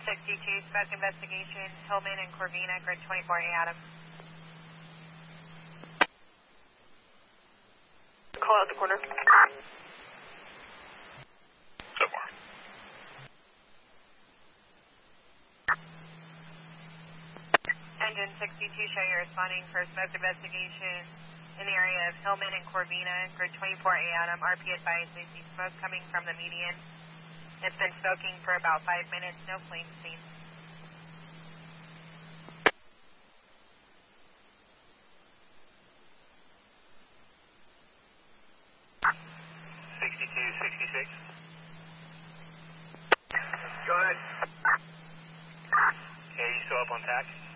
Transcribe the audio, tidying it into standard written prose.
62, smoke investigation, Hillman and Corvina, grid 24A Adam. Call out the corner. So far. Engine 62, show you're responding for smoke investigation in the area of Hillman and Corvina, grid 24A Adam. RP advised they see smoke coming from the median. It's been smoking for about 5 minutes, no flame seen. 66. Go ahead. Okay, you still up on tack?